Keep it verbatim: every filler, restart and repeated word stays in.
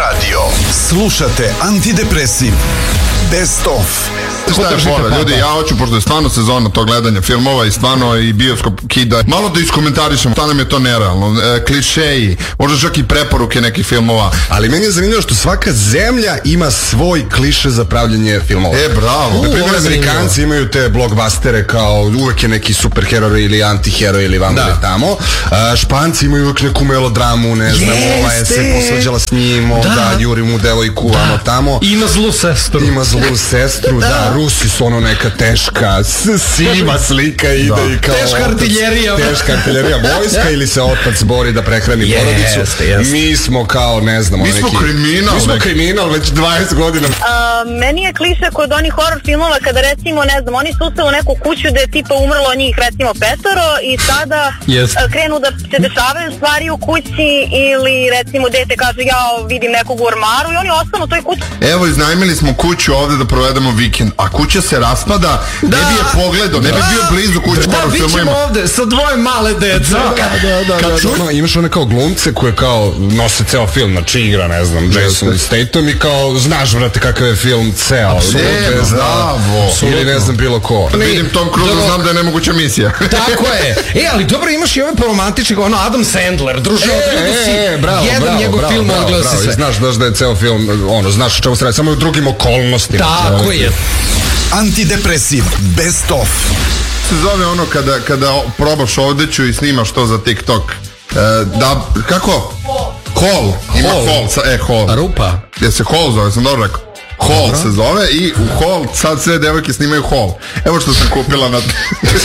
radio. Slušate Antidepresiv. Best of. Šta je fora, ljudi, ja hoću, pošto je stvarno sezona to gledanja filmova i stvarno i bioskop kida, malo da iskomentarišemo, šta nam je to nerealno, e, klišeji, možda čak i preporuke nekih filmova. Ali meni je zanimljivo što svaka zemlja ima svoj kliše za pravljenje filmova. E, bravo. Na primjer, Amerikanci imaju te blockbustere kao uvek je neki superheroj ili antihero ili vamo da. tamo. A, Španci imaju uvek neku melodramu, ne znam, ova je se posvađala s njim, da, da juri mu devojku, da. vamo tamo. Ima zlu sestru. Ima zlu sestru, da. da. Rusi su ono neka teška, siva slika ide da. i kao... Teška artiljerija. Teška artiljerija vojska ili se otac bori da prehrani yes, porodicu. Yes. Mi smo kao, ne znam, mi smo neki... kriminal. Mi smo neki... kriminal već dvadeset godina. Uh, meni je kliše kod onih horror filmova kada recimo, ne znam, oni su ustali u neku kuću gde je tipa umrlo njih recimo petoro i sada yes. uh, krenu da se dešavaju stvari u kući ili recimo dete kaže ja vidim nekog u ormaru i oni ostanu u toj kući. Evo, iznajmili smo kuću ovde da provedemo vikend, a kuća se raspada, da. ne bi je pogledao, ne bi bio blizu kuće. Da, bit ćemo ovde sa dvoje male dece. Da, da, da, da, da, da. No, imaš one kao glumce koje kao nose ceo film, znači igra, ne znam, Jason Statham i kao znaš, brate, kakav je film ceo. Absolutno, bravo. Ili ne znam bilo ko. Ne, vidim Tom Cruise, znam da je nemoguća misija. Tako je. E, ali dobro, imaš i ove romantične, ono Adam Sandler, druže, odgledao si e, bravo, jedan bravo, njegov bravo, film, odgledao si sve. Znaš, znaš da je ceo film, ono, znaš o čemu se radi, samo u drugim okolnostima. Tako je. Antidepresiv. Best of. Se zove ono kada, kada probaš odeću i snimaš to za TikTok. E, da, kako? Hall. Ima hall. Sa, e, hall. Rupa. Gdje se hall zove, sam dobro rekao. Hall se zove i u hall sad sve devojke snimaju hall. Evo što sam kupila na